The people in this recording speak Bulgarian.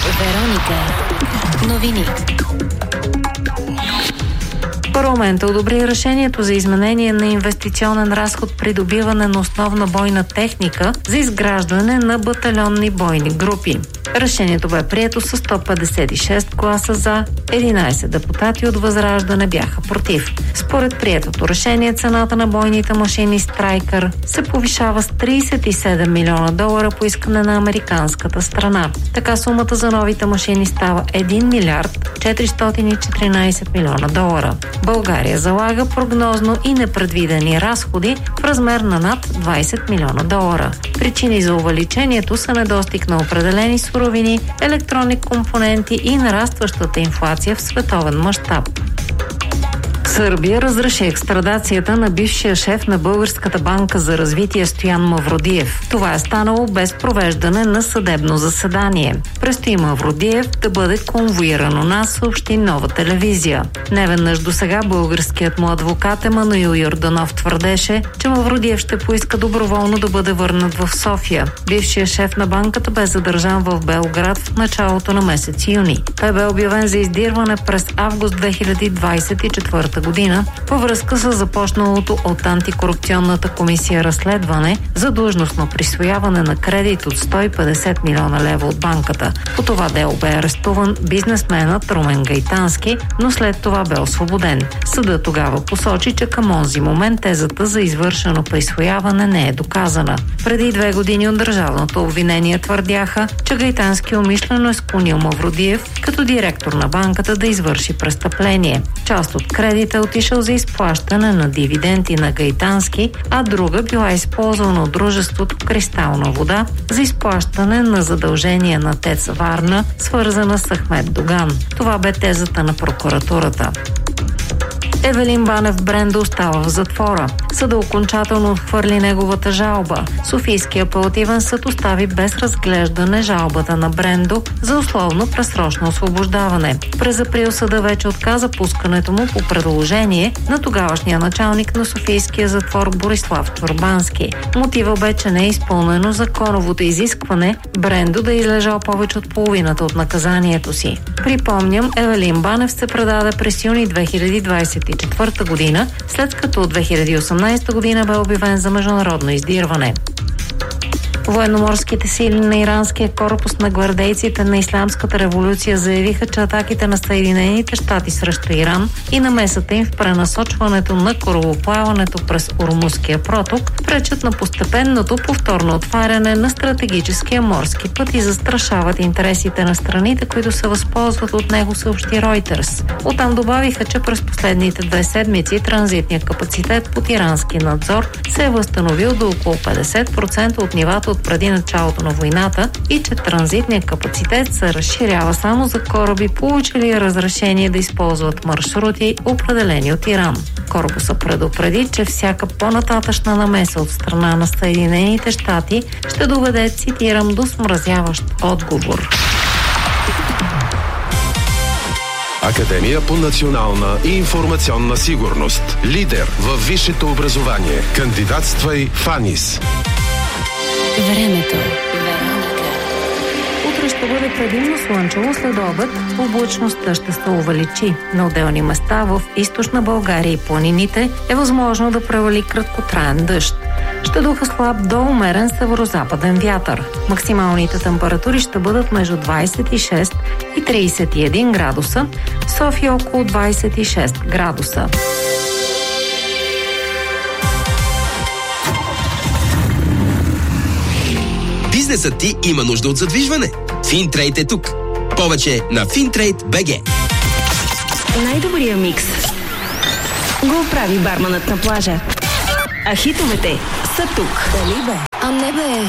Вероника. Новини. Парламентът одобри решението за изменение на инвестиционен разход при добиване на основна бойна техника за изграждане на батальонни бойни групи. Решението бе прието с 156 гласа за, 11 депутати от Възраждане бяха против. Според приетото решение, цената на бойните машини Страйкър се повишава с $37 милиона по искане на американската страна. Така сумата за новите машини става $1 милиард 414 милиона. България залага прогнозно и непредвидени разходи в размер на над $20 милиона. Причини за увеличението са недостиг на определени суровини, електронни компоненти и нарастващата инфлация в световен мащаб. Сърбия разреши екстрадацията на бившия шеф на Българската банка за развитие Стоян Мавродиев. Това е станало без провеждане на съдебно заседание. Предстои Мавродиев да бъде конвоиран у нас, съобщи Нова телевизия. Неведнъж досега българският му адвокат Емануил Йорданов твърдеше, че Мавродиев ще поиска доброволно да бъде върнат в София. Бившият шеф на банката бе задържан в Белград в началото на месец юни. Той бе обявен за издирване през август 2024 година във връзка с започналото от антикорупционната комисия разследване за длъжностно присвояване на кредит от 150 милиона лева от банката. По това дело бе арестуван бизнесменът Румен Гайтански, но след това бе освободен. Съдът тогава посочи, че към онзи момент тезата за извършено присвояване не е доказана. Преди 2 години от държавното обвинение твърдяха, че Гайтански умишлено е склонил Мавродиев като директор на банката да извърши престъпление. Част от кредита е отишъл за изплащане на дивиденти на Гайтански, а друга била използвана от дружеството Кристална вода за изплащане на задължения на ТЕЦ Варна, свързана с Ахмед Доган. Това бе тезата на прокуратурата. Евелин Банев Брендо остава в затвора. Съдът окончателно отхвърли неговата жалба. Софийския апелативен съд остави без разглеждане жалбата на Брендо за условно предсрочно освобождаване. През април съда вече отказа пускането му по предложение на тогавашния началник на Софийския затвор Борислав Чорбански. Мотива бе, че не е изпълнено законовото изискване Брендо да излежал повече от половината от наказанието си. Припомням, Евелин Банев се предаде през юни 2024 година, след като от 2018 година бе обявен за международно издирване. Военноморските сили на иранския корпус на гвардейците на Ислямската революция заявиха, че атаките на Съединените щати срещу Иран и намесата им в пренасочването на корабоплаването през Ормузския проток пречат на постепенното повторно отваряне на стратегическия морски път и застрашават интересите на страните, които се възползват от него, съобщи Reuters. Оттам добавиха, че през последните 2 седмици транзитният капацитет под ирански надзор се е възстановил до около 50% от нивата от преди началото на войната и че транзитният капацитет се разширява само за кораби, получили разрешение да използват маршрути, определени от Иран. Корпусът предупреди, че всяка по-нататъчна намеса от страна на Съединените щати ще доведе, цитирам, до смразяващ отговор. Академия по национална и информационна сигурност. Лидер във висшето образование. Кандидатствай в АНИС. Времето. Утре ще бъде предимно слънчево, след обед облачността ще се увеличи. На отделни места в източна България и планините е възможно да превали краткотраен дъжд. Ще духа слаб до умерен северозападен вятър. Максималните температури ще бъдат между 26 и 31 градуса, в София около 26 градуса. Бизнесът ти има нужда от задвижване. Финтрейд е тук. Повече на Fintrade.bg. Най-добрия микс го прави барманът на плажа. А хитовете са тук. Дали бе? А не бе.